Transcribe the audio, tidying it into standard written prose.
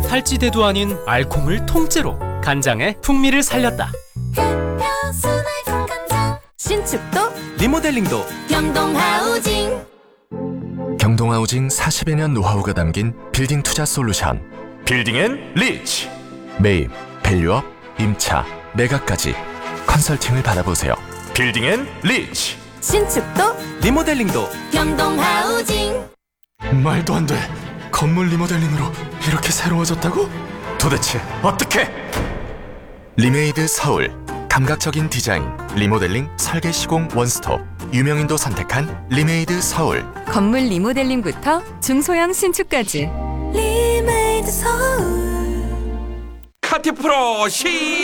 살찌대도 아닌 알콩을 통째로 간장의 풍미를 살렸다. 신축도 리모델링도 경동하우징. 경동하우징 40여 년 노하우가 담긴 빌딩 투자 솔루션. 빌딩앤리치. 매입, 밸류업, 임차, 매각까지 컨설팅을 받아보세요. 빌딩앤리치. 신축도 리모델링도 경동하우징. 말도 안 돼. 건물 리모델링으로 이렇게 새로워졌다고? 도대체 어떻게? 리메이드 서울. 감각적인 디자인, 리모델링, 설계 시공 원스톱. 유명인도 선택한 리메이드 서울. 건물 리모델링부터 중소형 신축까지. 리메이드 서울. 카티 프로 시